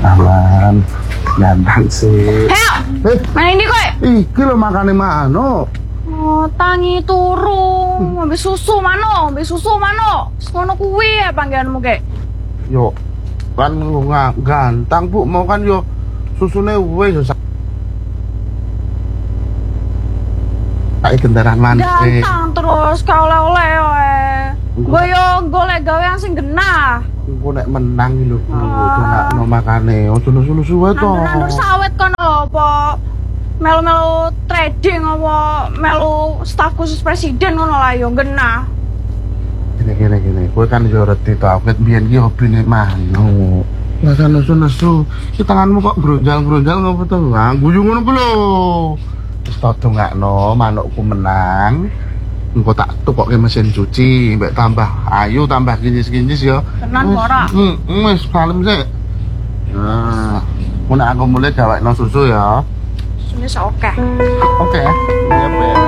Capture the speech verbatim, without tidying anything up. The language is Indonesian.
Aman. Ganteng sih. Heo, Eh, mana ini kowe? iki lho makane mano. Oh, tangi turu, ngombe susu mano, ngombe susu mano. Ngono kuwi ya panggilanmu kek. Yo kan nggak ganteng Bu, mau kan yo susune wis kayak kendaraan manis. Ganteng terus ka oleh-oleh wae. Gue yo golek gawean sing genah. Engko nek menang iki lho Bu, Ah. donakno makane ojo nusu-nusu wae to. Nandur sawit kono apa? Melu-melu trading apa melu staf khusus presiden ngono lah yo genah. Gini gini gini, kowe kan yo reti to, awet biyen ki hobine manu. Lah kan nesu-nesu, ki tanganmu kok grunjal-grunjal ngopo to? Ah, guyu ngono ku lho. Wis tak dongakno manukku menang. Engko tak tukokke mesin cuci, mbek tambah ayu, tambah kinyis-kinyis ya. Tenan ora? Hmm, wis kalem sik. Nah, mun aku mulai gawekno susu ya. Sudah oke. Oke. Iya, Bu.